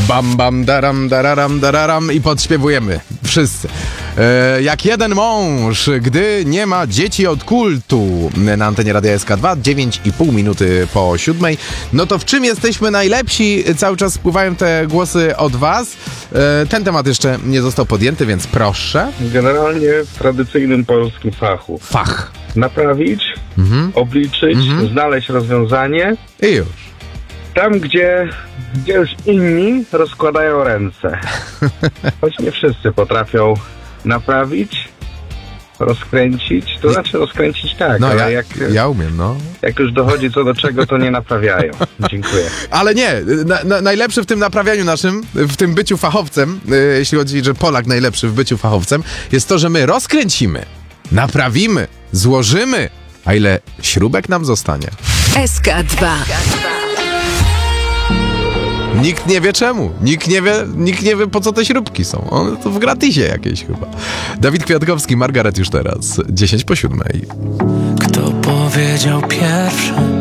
Bam, bam, daram, dararam, dararam i podśpiewujemy. Wszyscy. Jak jeden mąż, gdy nie ma dzieci od kultu. Na antenie Radia SK2, 9,5 minuty po 7. No to w czym jesteśmy najlepsi? Cały czas spływają te głosy od was. Ten temat jeszcze nie został podjęty, więc proszę. Generalnie w tradycyjnym polskim fachu. Fach. Naprawić, obliczyć, znaleźć rozwiązanie. I już. Tam, gdzie już inni rozkładają ręce. Choć nie wszyscy potrafią naprawić, rozkręcić. To znaczy rozkręcić tak, No ale ja umiem, no. jak już dochodzi co do czego, to nie naprawiają. Dziękuję. Ale nie, najlepszy w tym naprawianiu naszym, w tym byciu fachowcem, jeśli chodzi, że Polak najlepszy w byciu fachowcem, jest to, że my rozkręcimy, naprawimy, złożymy, a ile śrubek nam zostanie. SK2. Nikt nie wie czemu. Nikt nie wie po co te śrubki są. One to w gratisie jakieś chyba. Dawid Kwiatkowski, Margaret już teraz. 10 po 7. Kto powiedział pierwszy?